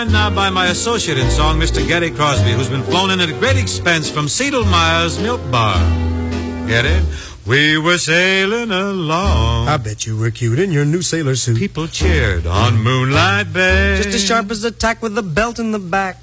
Now by my associate in song, Mr. Gary Crosby, who's been flown in at great expense from Seidel-Meyer's Milk Bar. Get it? We were sailing along. I bet you were cute in your new sailor suit. People cheered on Moonlight Bay. Just as sharp as a tack with a belt in the back.